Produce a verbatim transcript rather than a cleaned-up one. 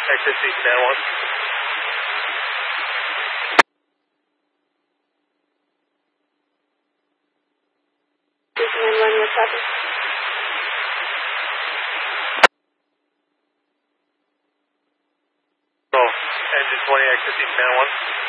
Exit seat channel one. And run your copy. Oh, engine twenty, exit seat channel one.